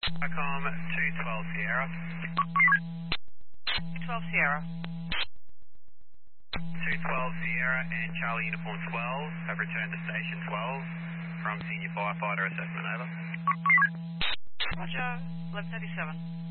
Icom 212 Sierra. 212 Sierra. 212 Sierra and Charlie Uniform 12 have returned to Station 12 from Senior Firefighter Assessment, over. Roger, 1137.